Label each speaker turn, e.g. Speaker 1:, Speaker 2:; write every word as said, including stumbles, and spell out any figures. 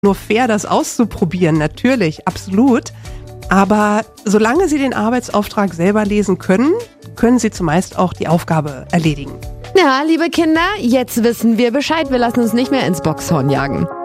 Speaker 1: nur fair, das auszuprobieren, natürlich, absolut. Aber solange Sie den Arbeitsauftrag selber lesen können, können Sie zumeist auch die Aufgabe erledigen.
Speaker 2: Ja, liebe Kinder, jetzt wissen wir Bescheid. Wir lassen uns nicht mehr ins Boxhorn jagen.